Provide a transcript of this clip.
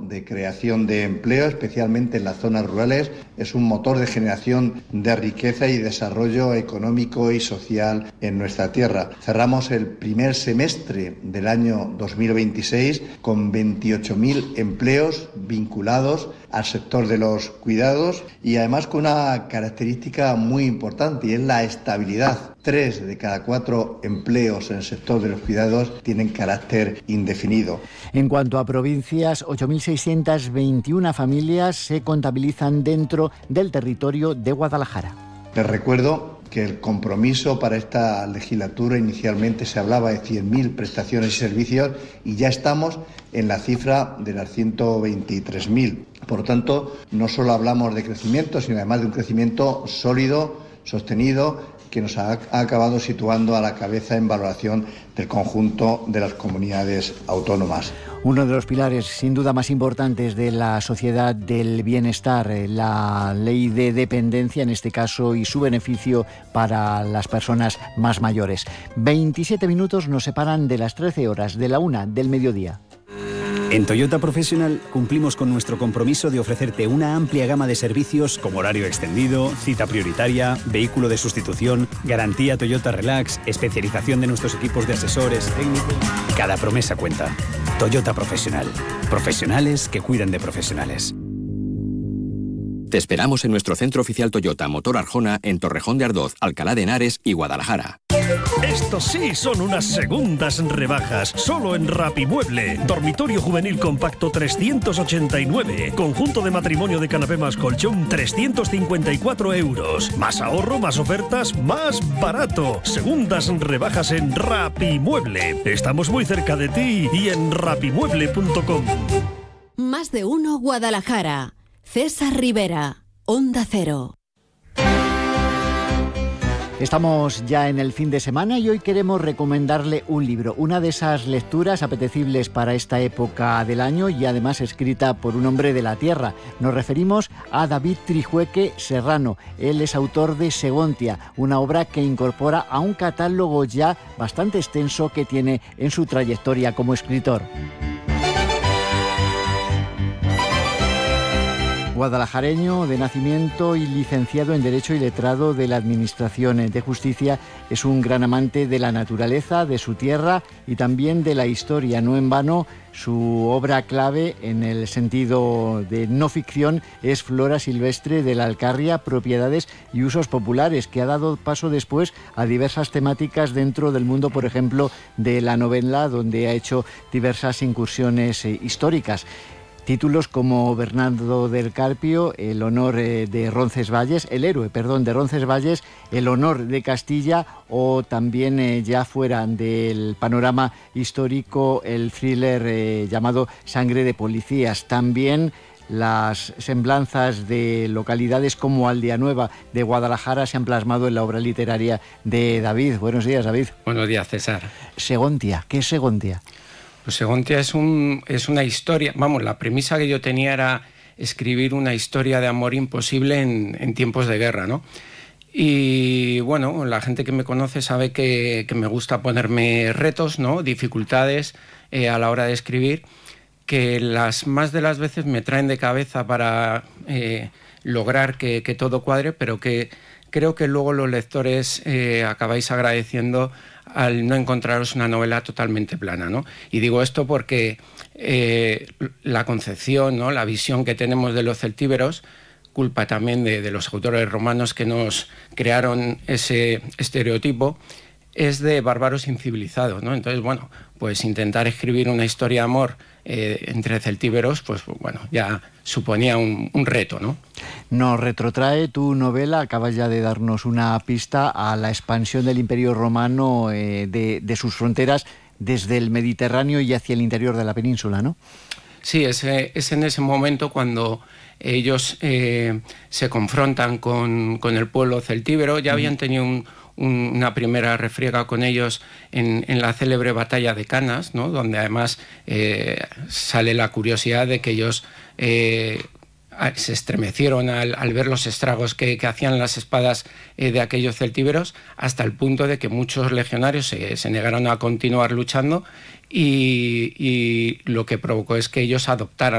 de creación de empleo, especialmente en las zonas rurales. Es un motor de generación de riqueza y desarrollo económico y social en nuestra tierra. Cerramos el primer semestre del año 2026 con 28.000 empleos vinculados al sector de los cuidados y además con una característica muy importante, y es la estabilidad. 3 de cada 4 empleos en el sector de los cuidados tienen carácter indefinido. En cuanto a provincias, 8.621 familias se contabilizan dentro del territorio de Guadalajara. Les recuerdo que el compromiso para esta legislatura inicialmente se hablaba de 100.000 prestaciones y servicios y ya estamos en la cifra de las 123.000. Por lo tanto, no solo hablamos de crecimiento, sino además de un crecimiento sólido, sostenido, que nos ha acabado situando a la cabeza en valoración del conjunto de las comunidades autónomas. Uno de los pilares, sin duda, más importantes de la sociedad del bienestar, la ley de dependencia, en este caso, y su beneficio para las personas más mayores. 27 minutos nos separan de las 13 horas, de la 1 del mediodía. En Toyota Professional cumplimos con nuestro compromiso de ofrecerte una amplia gama de servicios como horario extendido, cita prioritaria, vehículo de sustitución, garantía Toyota Relax, especialización de nuestros equipos de asesores técnicos. Cada promesa cuenta. Toyota Professional. Profesionales que cuidan de profesionales. Te esperamos en nuestro centro oficial Toyota Motor Arjona en Torrejón de Ardoz, Alcalá de Henares y Guadalajara. Estos sí son unas segundas rebajas, solo en Rapimueble. Dormitorio juvenil compacto 389. Conjunto de matrimonio de canapé más colchón 354 euros. Más ahorro, más ofertas, más barato. Segundas rebajas en Rapimueble. Estamos muy cerca de ti y en rapimueble.com. Más de uno Guadalajara. César Rivera, Onda Cero. Estamos ya en el fin de semana y hoy queremos recomendarle un libro, una de esas lecturas apetecibles para esta época del año y además escrita por un hombre de la tierra. Nos referimos a David Trijueque Serrano. Él es autor de Segontia, una obra que incorpora a un catálogo ya bastante extenso que tiene en su trayectoria como escritor. Guadalajareño de nacimiento y licenciado en Derecho y letrado de la Administración de Justicia, es un gran amante de la naturaleza, de su tierra y también de la historia. No en vano, su obra clave en el sentido de no ficción es Flora silvestre de la Alcarria, propiedades y usos populares, que ha dado paso después a diversas temáticas dentro del mundo, por ejemplo, de la novela, donde ha hecho diversas incursiones históricas. Títulos como Bernardo del Carpio, El honor de Roncesvalles, El héroe, de Roncesvalles, El honor de Castilla, o también ya fuera del panorama histórico el thriller llamado Sangre de policías. También las semblanzas de localidades como Aldeanueva de Guadalajara se han plasmado en la obra literaria de David. Buenos días, David. Buenos días, César. Segontia, ¿qué es Segontia? Pues Segontia es una historia, la premisa que yo tenía era escribir una historia de amor imposible en tiempos de guerra, ¿no? Y bueno, la gente que me conoce sabe que me gusta ponerme retos, ¿no? Dificultades a la hora de escribir, que más de las veces me traen de cabeza para lograr que todo cuadre, pero que creo que luego los lectores acabáis agradeciendo al no encontraros una novela totalmente plana, ¿no? Y digo esto porque la concepción, ¿no?, la visión que tenemos de los celtíberos, culpa también de los autores romanos que nos crearon ese estereotipo, es de bárbaros incivilizados, ¿no? Entonces, bueno, pues intentar escribir una historia de amor entre celtíberos, pues bueno, ya suponía un reto, ¿no? Nos retrotrae tu novela, acabas ya de darnos una pista, a la expansión del Imperio Romano, de sus fronteras desde el Mediterráneo y hacia el interior de la península, ¿no? Sí, es en ese momento cuando ellos se confrontan con el pueblo celtíbero. Ya habían tenido una primera refriega con ellos en la célebre batalla de Canas, ¿no?, donde además sale la curiosidad de que ellos se estremecieron al ver los estragos que hacían las espadas de aquellos celtíberos, hasta el punto de que muchos legionarios se negaron a continuar luchando y lo que provocó es que ellos adoptaran